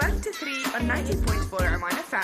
12 to 3 on 90.4 Oman FM.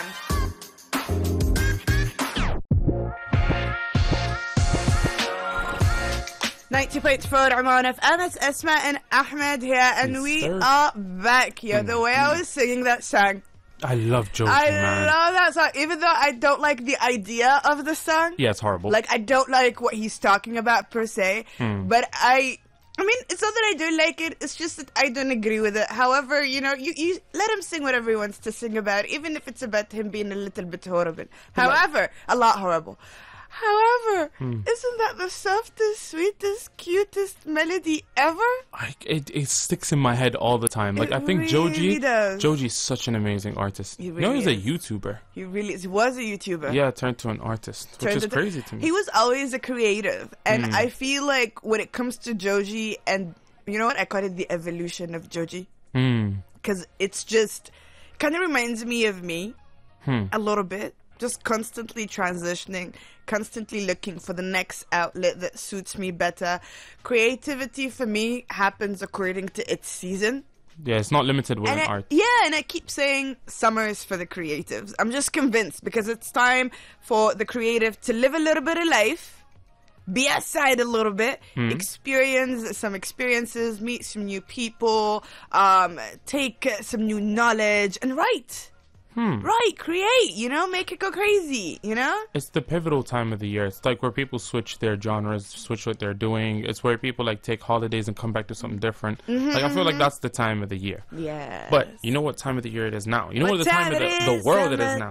90.4 Oman FM. It's Esma and Ahmed here, and Yes, we sir. are back here. The way I was singing that song, I love Joji, I man. love that song, even though I don't like the idea of the song. Yeah, it's horrible. Like, I don't like what he's talking about per se, but I mean, it's not that I don't like it, it's just that I don't agree with it. However, you know, you let him sing whatever he wants to sing about, even if it's about him being a little bit horrible. However, a lot horrible. However, isn't that the softest, sweetest, cutest melody ever? It sticks in my head all the time. Like, It I think really does. Joji's such an amazing artist. He You know, really he's a is. YouTuber. He really was a YouTuber. Yeah, turned to an artist, which Turned is into- crazy to me. He was always a creative, and I feel like when it comes to Joji, and you know what, I call it the evolution of Joji, because it's just kind of reminds me of me a little bit, just constantly transitioning, constantly looking for the next outlet that suits me better. Creativity for me happens according to its season. Yeah, it's not limited within And art. and I keep saying summer is for the creatives. I'm just convinced because it's time for the creative to live a little bit of life, be outside a little bit, experience some experiences, meet some new people, take some new knowledge, and write. Right, create, you know, make it go crazy, you know? It's the pivotal time of the year. It's like where people switch their genres, switch what they're doing. It's where people like take holidays and come back to something different. Like, I feel like that's the time of the year. Yeah. But you know what time of the year it is now? You know what the time of the world it is now?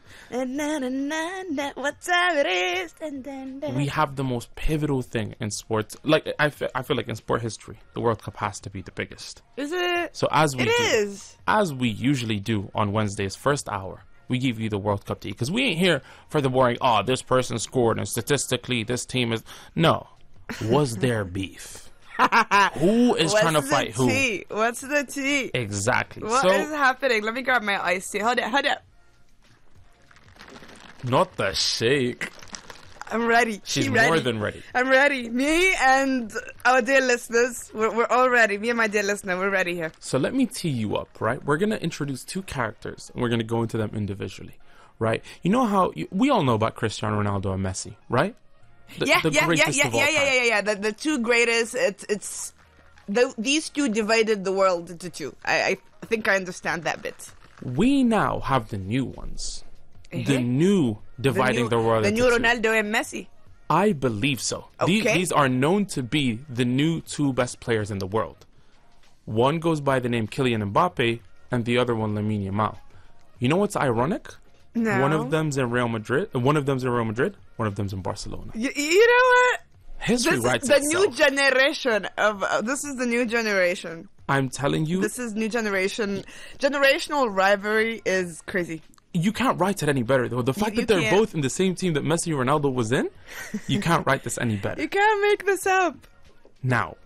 What time it is? We have the most pivotal thing in sports. Like, I feel like in sport history, the World Cup has to be the biggest. Is it? So as we usually do on Wednesdays, first hour, we give you the World Cup tea, because we ain't here for the boring, this person scored and statistically this team is. No. Was there beef? Who is trying to fight who? What's the tea? Exactly. What So, is happening? Let me grab my iced tea. Hold it. not the shake. I'm ready. She's ready. more than ready. I'm ready. Me and our dear listeners, we're all ready. Me and my dear listener, we're ready here. So let me tee you up, right? We're going to introduce two characters, and we're going to go into them individually, right? You know how... we all know about Cristiano Ronaldo and Messi, right? The greatest of all time. Yeah. The two greatest. These two divided the world into two. I think I understand that bit. We now have the new ones. The new dividing the world The into new two. Ronaldo and Messi. I believe so. Okay. These are known to be the new two best players in the world. One goes by the name Kylian Mbappe, and the other one Lamine Yamal. You know what's ironic? No. One of them's in Real Madrid. One of them's in Barcelona. You know what? History This writes is the itself. new generation of. This is the new generation. I'm telling you, This is new generation. Generational rivalry is crazy. you can't write it any better, though. The fact you that they're can't. both in the same team that Messi and Ronaldo was in, you can't write this any better. You can't make this up. Now,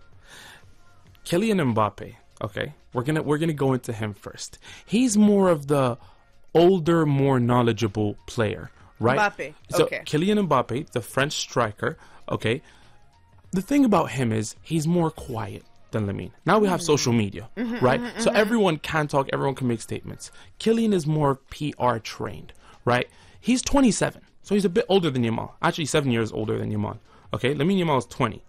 Kylian Mbappe, okay, we're gonna go into him first. He's more of the older, more knowledgeable player, right? Mbappe, So okay. Kylian Mbappe, the French striker, okay. The thing about him is he's more quiet than Lamine. Now we have social media, right? So everyone can talk, everyone can make statements. Kylian is more PR trained, right? He's 27, so he's a bit older than Yamal. Actually, 7 years older than Yamal. Okay, Lamine Yamal is 20.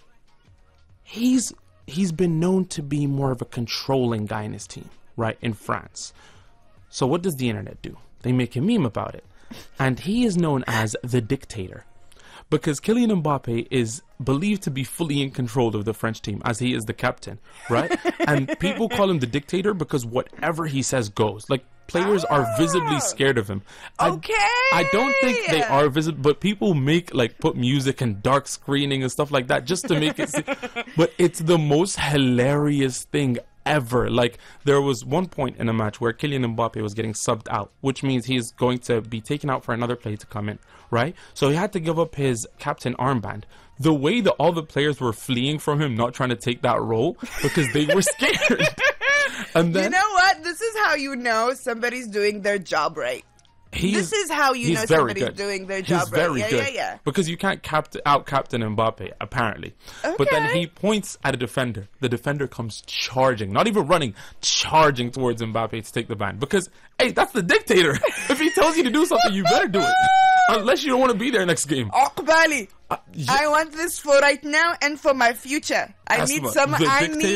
He's been known to be more of a controlling guy in his team, right? In France. So what does the internet do? They make a meme about it. And he is known as the dictator. Because Kylian Mbappe is believed to be fully in control of the French team, as he is the captain, right? And people call him the dictator because whatever he says goes. Like, players are visibly scared of him. Okay. I don't think they are visible, but people put music and dark screening and stuff like that just to make it but it's the most hilarious thing ever. Like, there was one point in a match where Kylian Mbappe was getting subbed out, which means he's going to be taken out for another play to come in, right? So he had to give up his captain armband. The way that all the players were fleeing from him, not trying to take that role because they were scared. And then, You know what? This is how you know somebody's doing their job right. This is how you know somebody's doing their job right. He's very good. Yeah. Because you can't out-captain Mbappe, apparently. Okay. But then he points at a defender. The defender comes charging, not even running, charging towards Mbappe to take the ban. Because, hey, that's the dictator. If he tells you to do something, you better do it. Unless you don't want to be there next game. Akbali. I want this for right now and for my future. I need some of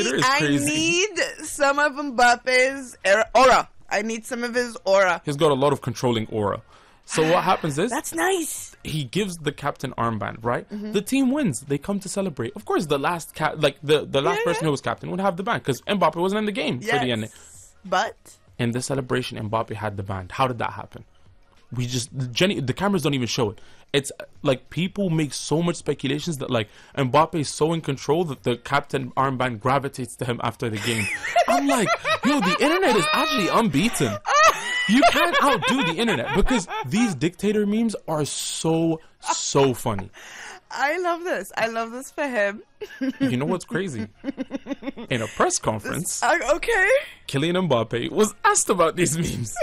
Mbappe's aura. I need some of his aura. He's got a lot of controlling aura. So what happens is... That's nice. He gives the captain armband, right? Mm-hmm. The team wins. They come to celebrate. Of course, the last person who was captain would have the band because Mbappe wasn't in the game for the ending. But... in the celebration, Mbappe had the band. How did that happen? The cameras don't even show it. It's like people make so much speculations that like Mbappe is so in control that the captain armband gravitates to him after the game. I'm like, yo, the internet is actually unbeaten. You can't outdo the internet because these dictator memes are so funny. I love this. I love this for him. You know what's crazy? In a press conference, okay, Kylian Mbappe was asked about these memes.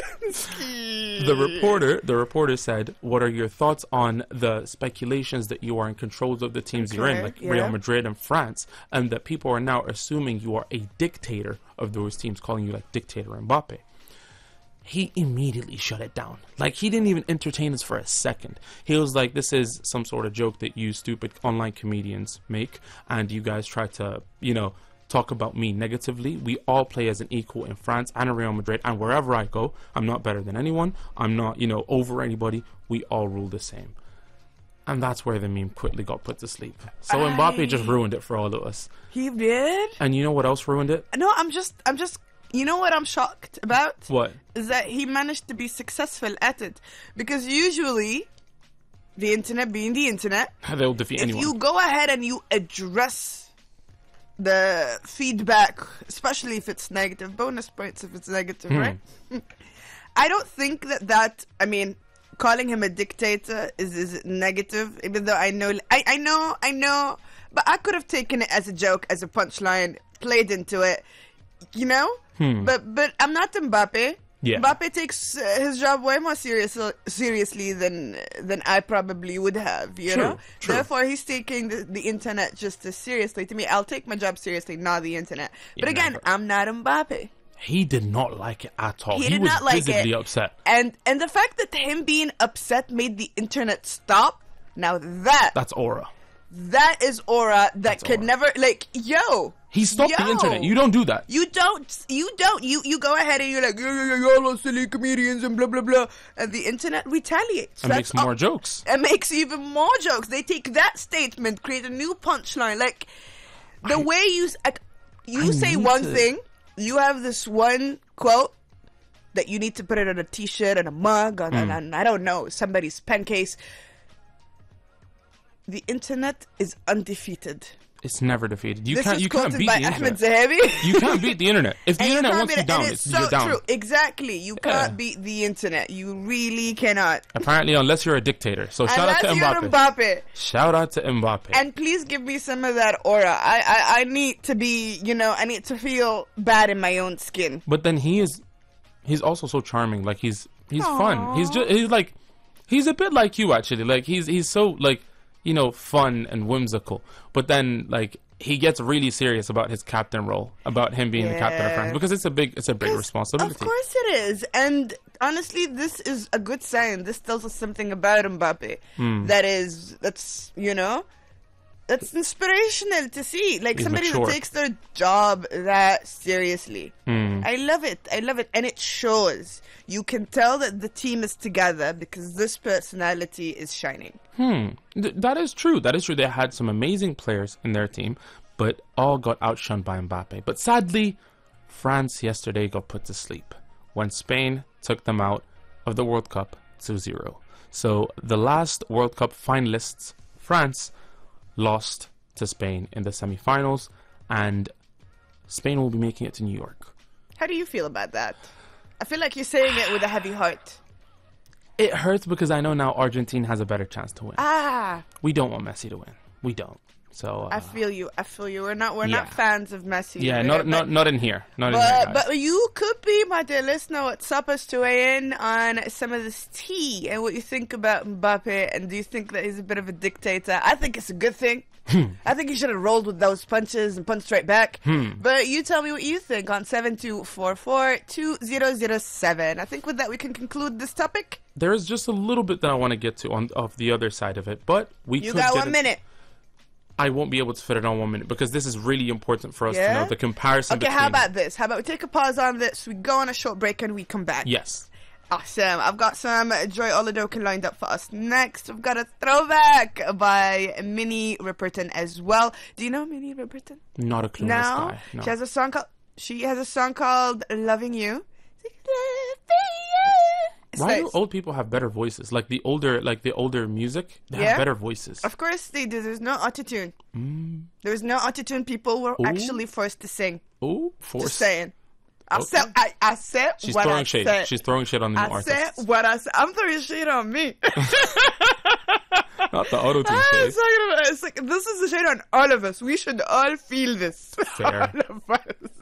The reporter said, "What are your thoughts on the speculations that you are in control of the teams you're in, like Real Madrid and France, and that people are now assuming you are a dictator of those teams, calling you like dictator Mbappe?" He immediately shut it down. Like, he didn't even entertain us for a second. He was like, this is some sort of joke that you stupid online comedians make, and you guys try to, talk about me negatively. We all play as an equal in France and in Real Madrid, and wherever I go, I'm not better than anyone. I'm not, over anybody. We all rule the same. And that's where the meme quickly got put to sleep. So Mbappe just ruined it for all of us. He did? And you know what else ruined it? No, I'm just... You know what I'm shocked about? What? Is that he managed to be successful at it. Because usually, the internet being the internet, they'll defeat anyone. If you go ahead and you address the feedback, especially if it's negative, bonus points if it's negative, right? I don't think calling him a dictator is negative, even though I know, but I could have taken it as a joke, as a punchline, played into it. But I'm not Mbappe. Yeah. Mbappe takes his job way more seriously than I probably would have, you know? True. Therefore, he's taking the internet just as seriously. To me, I'll take my job seriously, not the internet. But again, I'm not Mbappe. He did not like it at all. He was visibly upset. And the fact that him being upset made the internet stop, now that's aura. That is aura that could never, he stopped the internet. You don't do that. You don't. You go ahead and you're like, y'all are silly comedians and blah, blah, blah. And the internet retaliates. And makes more jokes. And makes even more jokes. They take that statement, create a new punchline. Like, the way you say one thing, you have this one quote that you need to put it on a t-shirt and a mug and I don't know, somebody's pen case. The internet is undefeated. It's never defeated. You can't beat the internet. Zahabi. You can't beat the internet. If the internet wants you down, you're down. True. Exactly. You can't beat the internet. You really cannot. Apparently, unless you're a dictator. So shout out to Mbappe. Shout out to Mbappe. And please give me some of that aura. I need to be, I need to feel bad in my own skin. But then he's also so charming. Like he's fun. He's a bit like you actually. Like he's so like, fun and whimsical. But then, he gets really serious about his captain role, about him being the captain of France, because it's a big responsibility. Of course it is. And honestly, this is a good sign. This tells us something about Mbappe. That's inspirational to see. Like, somebody that takes their job that seriously. I love it. And it shows. You can tell that the team is together because this personality is shining. That is true. They had some amazing players in their team, but all got outshone by Mbappe. But sadly, France yesterday got put to sleep when Spain took them out of the World Cup 2-0. So the last World Cup finalists, France, lost to Spain in the semi-finals, and Spain will be making it to New York. How do you feel about that? I feel like you're saying it with a heavy heart. It hurts because I know now Argentina has a better chance to win. We don't want Messi to win. We don't. So I feel you. We're not fans of Messi. Yeah, either, not in here. Not in here, guys. But you could be, my dear listener. What's up us to weigh in on some of this tea and what you think about Mbappe, and do you think that he's a bit of a dictator? I think it's a good thing. I think he should have rolled with those punches and punched right back. But you tell me what you think on 7244-2007. I think with that we can conclude this topic. There is just a little bit that I want to get to of the other side of it, but you got 1 minute. I won't be able to fit it on 1 minute because this is really important for us to know the comparison. Okay, how about this? How about we take a pause on this, we go on a short break, and we come back? Yes. Awesome. I've got some Joy Oladokin lined up for us next. We've got a throwback by Minnie Riperton as well. Do you know Minnie Riperton? Not a clue. No? No. She has a song called Loving You. Why do old people have better voices? Like the older music, they have better voices. Of course they do. There's no autotune. There's no autotune. People were actually forced to sing. Oh, forced. Just saying. I said She's what throwing I shade. said. She's throwing shade on the new artists. I said what I said. I'm throwing shade on me. Not the auto-tune shade. It's like, this is a shade on all of us. We should all feel this. Fair. All of us.